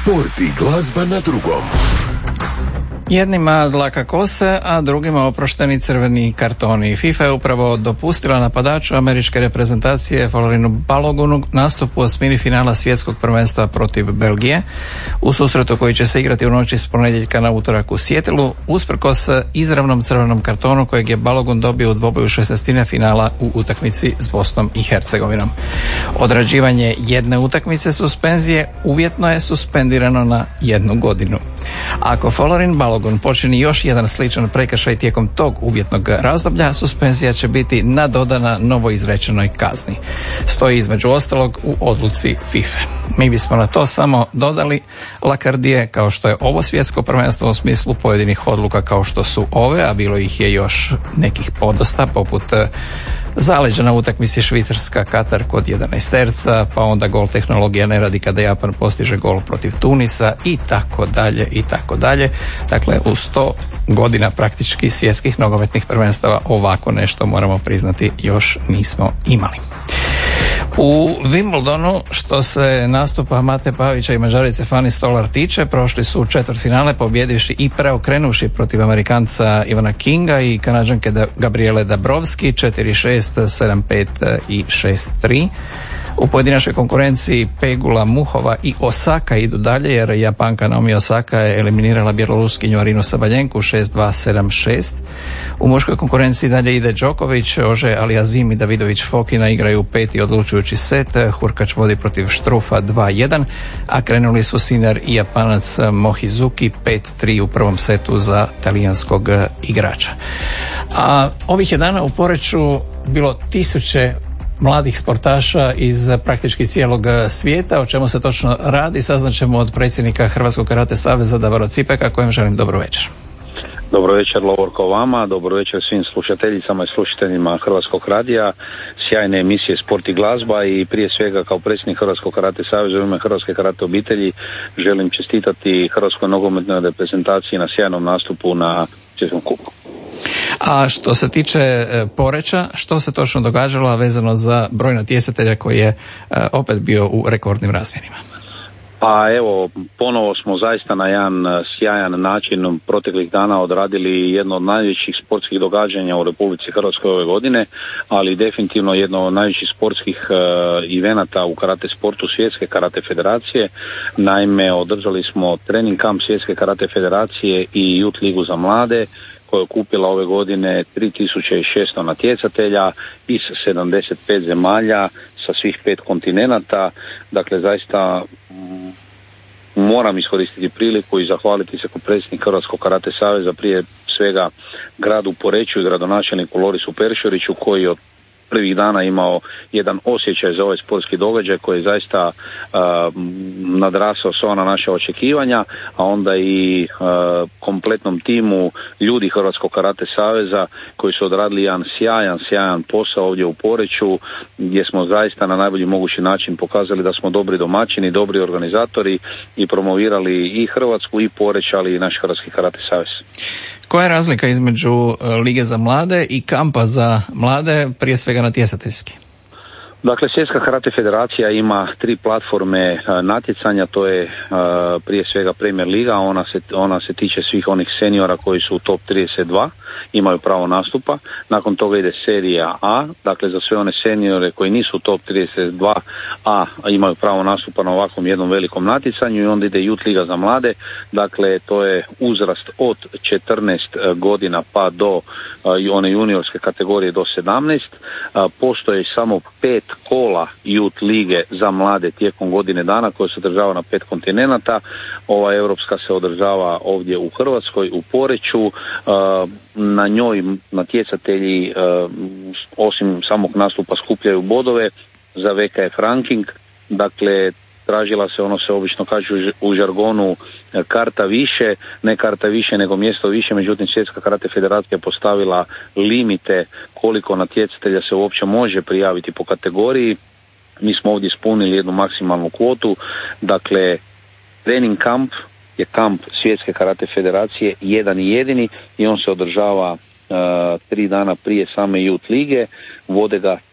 Sport i glazba na drugom. Jednima dlaka kose, a drugima oprošteni crveni kartoni. FIFA je upravo dopustila napadaču američke reprezentacije Folarin Balogunu nastup u osmini finala svjetskog prvenstva protiv Belgije u susretu koji će se igrati u noći s ponedjeljka na utorak u Sijetlu, usprkos izravnom crvenom kartonu kojeg je Balogun dobio u dvoboju 16. finala u utakmici s Bosnom i Hercegovinom. Odrađivanje jedne utakmice suspenzije uvjetno je suspendirano na 1 godinu. Ako Folarin Balogun počini još jedan sličan prekršaj tijekom tog uvjetnog razdoblja, suspenzija će biti nadodana novo izrečenoj kazni. Stoji između ostalog u odluci FIFA. Mi bismo na to samo dodali lakrdije kao što je ovo svjetsko prvenstvo u smislu pojedinih odluka kao što su ove, a bilo ih je još nekih podosta, poput zaleđa na utakmici Švicarska-Katar kod 11 terca, pa onda gol tehnologija ne radi kada Japan postiže gol protiv Tunisa i tako dalje i tako dalje. Dakle, u 100 godina praktički svjetskih nogometnih prvenstava ovako nešto, moramo priznati, još nismo imali. U Wimbledonu, što se nastupa Mate Pavića i Mađarice Fani Stolar tiče, prošli su četvrtfinale pobjedivši i preokrenuši protiv Amerikanca Ivana Kinga i Kanađanke Gabriele Dabrowski 4-6, 7-5 i 6-3. U pojedinačnoj konkurenciji Pegula, Muhova i Osaka idu dalje, jer Japanka Naomi Osaka je eliminirala bjeloruskinju Arinu Sabaljenku 6-2, 7-6. U muškoj konkurenciji dalje ide Đoković, Ože Aliazim i Davidović Fokina igraju peti odlučujući set, Hurkač vodi protiv Štrufa 2-1, a krenuli su Sinner i Japanac Mohizuki 5-3 u prvom setu za talijanskog igrača. A ovih je dana u Poreču bilo tisuće mladih sportaša iz praktički cijelog svijeta. O čemu se točno radi saznaćemo od predsjednika Hrvatskog karate saveza Davora Cipeka, kojem želim dobro večer. Dobro večer Lovorko vama, dobro večer svim slušateljicama i slušateljima Hrvatskog radija, sjajne emisije Sport i glazba, i prije svega kao predsjednik Hrvatskog karate saveza u ime Hrvatske karate obitelji želim čestitati Hrvatskoj nogometnoj reprezentaciji na sjajnom nastupu na svjetskom kupu. A što se tiče Poreča, što se točno događalo vezano za broj natjecatelja koji je opet bio u rekordnim razmjerima? Pa evo, ponovo smo zaista na jedan sjajan način proteklih dana odradili jedno od najvećih sportskih događanja u Republici Hrvatskoj ove godine, ali definitivno jedno od najvećih sportskih evenata u karate sportu Svjetske karate federacije. Naime, održali smo trening kamp Svjetske karate federacije i Youth ligu za mlade, koja je okupila ove godine 3600 natjecatelja iz 75 zemalja sa svih 5 kontinenata. Dakle, zaista moram iskoristiti priliku i zahvaliti se kao predsjednik Hrvatskog karate saveza prije svega gradu Poreču i gradonačelniku Lorisu Peršuriću, koji od prvih dana imao jedan osjećaj za ovaj sportski događaj koji je zaista nadrasao sva ona naša očekivanja, a onda i kompletnom timu ljudi Hrvatskog karate saveza koji su odradili jedan sjajan posao ovdje u Poreču, gdje smo zaista na najbolji mogući način pokazali da smo dobri domaćini, dobri organizatori i promovirali i Hrvatsku i Poreć, ali i naš Hrvatski karate savez. Koja je razlika između Lige za mlade i kampa za mlade, prije svega natjecateljski? Dakle, Svjetska karate federacija ima 3 platforme natjecanja, to je prije svega Premier liga, ona se tiče svih onih seniora koji su u top 32, imaju pravo nastupa. Nakon toga ide serija A, dakle za sve one seniore koji nisu u top 32A imaju pravo nastupa na ovakvom jednom velikom natjecanju, i onda ide Youth liga za mlade, dakle to je uzrast od 14 godina pa do one juniorske kategorije do 17. Postoje samo 5 kola Youth lige za mlade tijekom godine dana koje se održava na 5 kontinenata. Ova europska se održava ovdje u Hrvatskoj, u Poreču. Na njoj natjecatelji osim samog nastupa skupljaju bodove za VKF ranking. Dakle, tražila se, ono se obično kaže u žargonu, karta više, ne karta više nego mjesto više, međutim Svjetska karate federacija postavila limite koliko natjecatelja se uopće može prijaviti po kategoriji. Mi smo ovdje ispunili jednu maksimalnu kvotu, dakle trening kamp je kamp Svjetske karate federacije, jedan i jedini, i on se održava 3 dana prije same Youth lige, vode ga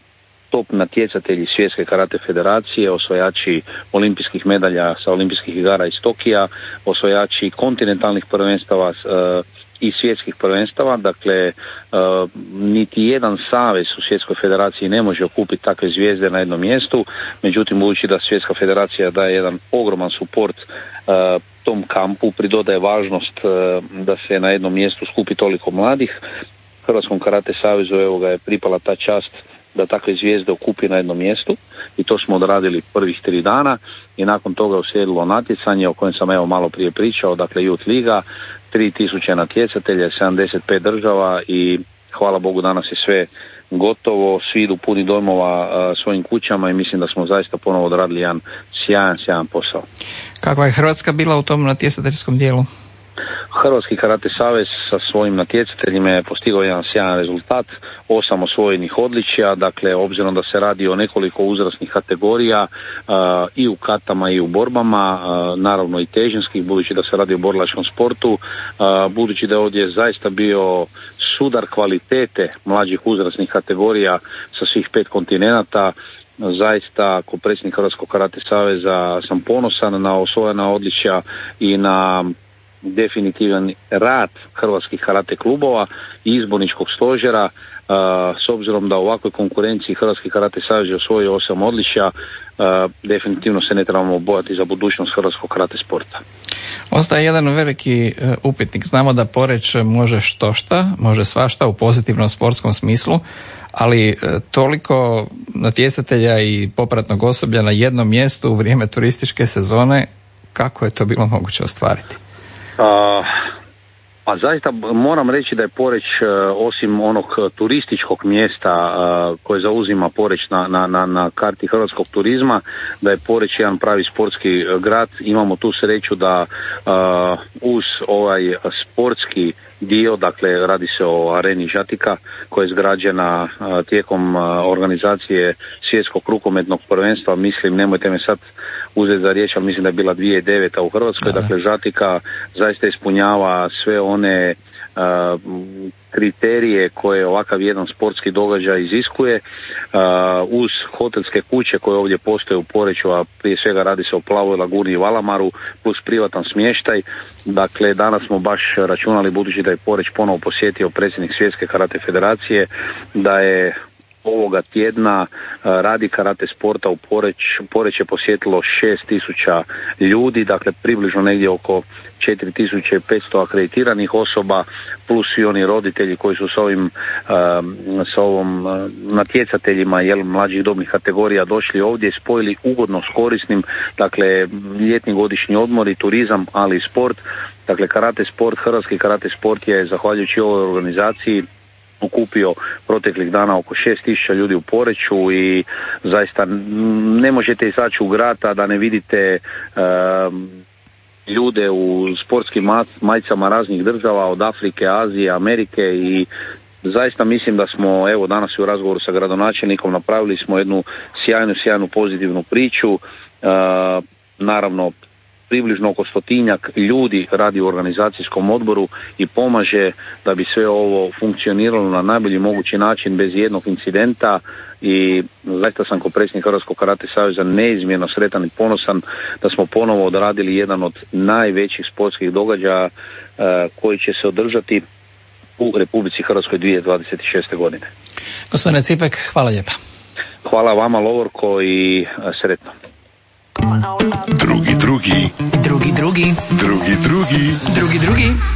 top natjecatelji Svjetske karate federacije, osvajači olimpijskih medalja sa olimpijskih igara iz Tokija, osvajači kontinentalnih prvenstava i svjetskih prvenstava. Dakle, niti jedan savez u Svjetskoj federaciji ne može okupiti takve zvijezde na jednom mjestu, međutim budući da Svjetska federacija daje jedan ogroman suport tom kampu, pridodaje važnost da se na jednom mjestu skupi toliko mladih, Hrvatskom karate savezu evo ga je pripala ta čast da takve zvijezde okupi na jednom mjestu i to smo odradili prvih 3 dana i nakon toga uslijedilo natjecanje o kojem sam evo malo prije pričao, dakle Youth Liga, 3000 natjecatelja, 75 država i hvala Bogu danas je sve gotovo, svi idu puni dojmova svojim kućama i mislim da smo zaista ponovo odradili jedan sjajan posao. Kakva je Hrvatska bila u tom natjecateljskom dijelu? Hrvatski karate savez sa svojim natjecateljima je postigao jedan sjajan rezultat, 8 osvojenih odličja, dakle obzirom da se radi o nekoliko uzrasnih kategorija i u katama i u borbama, naravno i težinskih, budući da se radi o borilačkom sportu, budući da je ovdje zaista bio sudar kvalitete mlađih uzrasnih kategorija sa svih 5 kontinenata. Zaista, kao predsjednik Hrvatskog karate saveza sam ponosan na osvojena odličja i na definitivan rad hrvatskih karate klubova i izborničkog stožera. S obzirom da u ovakvoj konkurenciji Hrvatski karate savez je osvojio 8 odličja, definitivno se ne trebamo bojati za budućnost hrvatskog karate sporta. Ostaje jedan veliki upitnik. Znamo da Poreč može štošta, može svašta u pozitivnom sportskom smislu, ali toliko natjecatelja i popratnog osoblja na jednom mjestu u vrijeme turističke sezone, kako je to bilo moguće ostvariti? Pa zaista moram reći da je Poreč osim onog turističkog mjesta koje zauzima Poreč na karti hrvatskog turizma, da je Poreč jedan pravi sportski grad. Imamo tu sreću da uz ovaj sportski dio, dakle radi se o areni Žatika koja je izgrađena tijekom organizacije svjetskog rukometnog prvenstva, mislim, nemojte me sad uzeti za riječ, ali mislim da je bila 2009. u Hrvatskoj, dakle Žatika zaista ispunjava sve one kriterije koje ovakav jedan sportski događaj iziskuje, uz hotelske kuće koje ovdje postoje u Poreču, a prije svega radi se o Plavoj laguni i Valamaru, plus privatan smještaj. Dakle, danas smo baš računali, budući da je Poreč ponovo posjetio predsjednik Svjetske karate federacije, da je ovoga tjedna radi karate sporta u Poreć je posjetilo 6000 ljudi, dakle približno negdje oko 4500 akreditiranih osoba, plus i oni roditelji koji su sa ovom natjecateljima mlađih dobnih kategorija došli ovdje i spojili ugodno s korisnim, dakle ljetni godišnji odmori, turizam, ali i sport. Dakle, karate sport, hrvatski karate sport je zahvaljujući ovoj organizaciji okupio proteklih dana oko 6000 ljudi u Poreču i zaista ne možete izaći u grad a da ne vidite ljude u sportskim majicama raznih država, od Afrike, Azije, Amerike, i zaista mislim da smo, evo danas u razgovoru sa gradonačelnikom napravili smo jednu sjajnu pozitivnu priču. Naravno, približno oko 100-tinjak ljudi radi u organizacijskom odboru i pomaže da bi sve ovo funkcioniralo na najbolji mogući način bez jednog incidenta, i zaista sam kao predsjednik Hrvatskog karate saveza neizmjerno sretan i ponosan da smo ponovo odradili jedan od najvećih sportskih događaja koji će se održati u Republici Hrvatskoj 2026. godine. Gospodine Cipek, hvala lijepa. Hvala vama, Lovorko, i sretno. Drugi.